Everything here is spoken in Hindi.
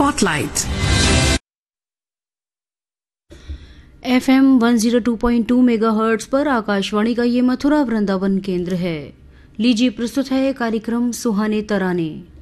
स्पॉटलाइट। FM 102.2 मेगाहर्ट्ज पर आकाशवाणी का ये मथुरा वृंदावन केंद्र है। लीजिए प्रस्तुत है कार्यक्रम सुहाने तराने।